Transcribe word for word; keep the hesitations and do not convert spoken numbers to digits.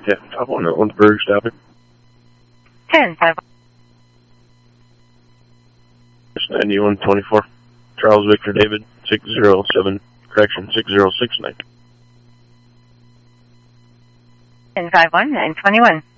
Yeah, five one, that one's Berg, stopping. ten five. ninety-one twenty-four. Charles Victor David, six zero seven, correction, six zero six nine. ten five one, nine twenty-one.